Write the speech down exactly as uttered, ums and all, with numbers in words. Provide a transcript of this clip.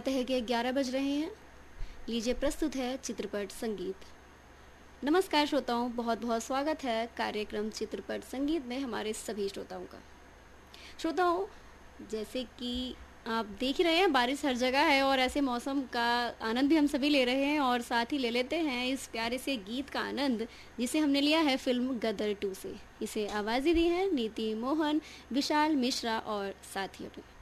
है कि ग्यारह बज रहे हैं। लीजिए प्रस्तुत है चित्रपट संगीत। नमस्कार श्रोताओं, बहुत बहुत स्वागत है कार्यक्रम चित्रपट संगीत में हमारे सभी श्रोताओं का। श्रोताओं, जैसे कि आप देख ही रहे हैं, बारिश हर जगह है और ऐसे मौसम का आनंद भी हम सभी ले रहे हैं और साथ ही ले लेते हैं इस प्यारे से गीत का आनंद जिसे हमने लिया है फिल्म गदर टू से। इसे आवाज़ें दी है नीति मोहन, विशाल मिश्रा और साथियों ने।